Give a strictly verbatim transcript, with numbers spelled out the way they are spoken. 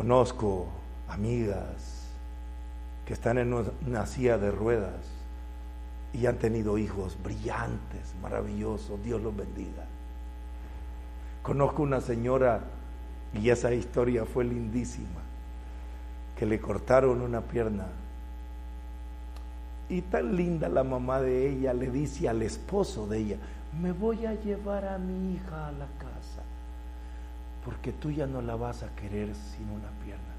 Conozco amigas que están en una silla de ruedas y han tenido hijos brillantes, maravillosos, Dios los bendiga. Conozco una señora, y esa historia fue lindísima, que le cortaron una pierna, y tan linda la mamá de ella le dice al esposo de ella: me voy a llevar a mi hija a la casa, porque tú ya no la vas a querer sin una pierna.